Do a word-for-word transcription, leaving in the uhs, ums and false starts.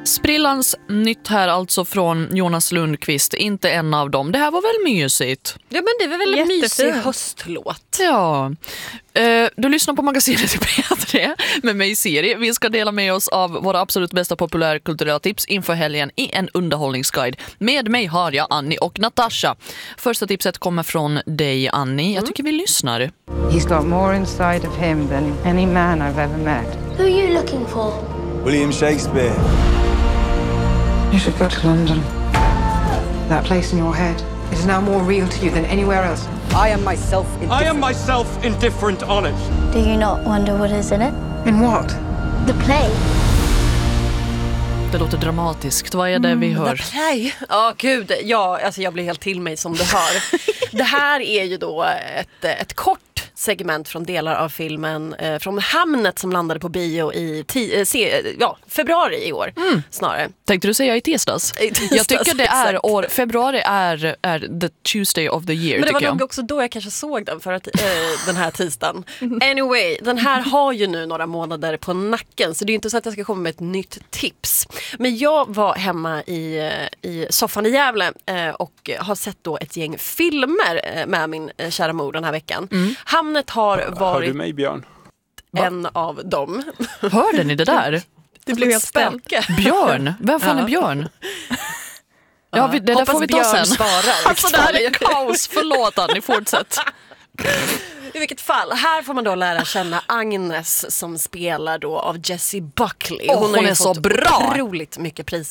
Sprillans nytt här alltså från Jonas Lundqvist, inte en av dem. Det här var väl mysigt? Ja, men det var väl en Jättefin. mysig höstlåt. Ja. Uh, du lyssnar på magasinet i P tre med mig Siri. Vi ska dela med oss av våra absolut bästa populärkulturella tips inför helgen i en underhållningsguide. Med mig har jag Annie och Natasha. Första tipset kommer från dig, Annie. Jag tycker vi lyssnar. He's got more inside of him than any man I've ever met. Who are you looking for? William Shakespeare. You should go to London. That place in your head is now more real to you than anywhere else. I am myself indifferent. I am myself indifferent on it. Do you not wonder what is in it? In what? The play. Det låter dramatiskt. Vad är det vi hör? Nej, ja gud, ja, alltså jag blir helt till mig som du hör. Det här är ju då ett, ett kort segment från delar av filmen eh, från Hamnet som landade på bio i ti- eh, se, ja, februari i år mm. snarare. Tänkte du säga i tisdags? I tisdags jag tycker det är exakt. år, februari är, är the Tuesday of the year. Men det var jag. nog också då jag kanske såg den för att, eh, den här tisdagen. Anyway, den här har ju nu några månader på nacken så det är ju inte så att jag ska komma med ett nytt tips. Men jag var hemma i, i soffan i Gävle eh, och har sett då ett gäng filmer eh, med min eh, kära mor den här veckan. Mm. Hamnet har varit Hör du mig, Björn? en av dem. Hörde ni det där? Det blev helt spänt. Björn? Vem fan Ja. är Björn? Ja, vi, det där får vi ta sen. Svarar, alltså det här är kaos, förlåt Annie, fortsätt. I vilket fall, här får man då lära känna Agnes som spelar då av Jessie Buckley. Oh, hon har ju är så fått bra. otroligt mycket priser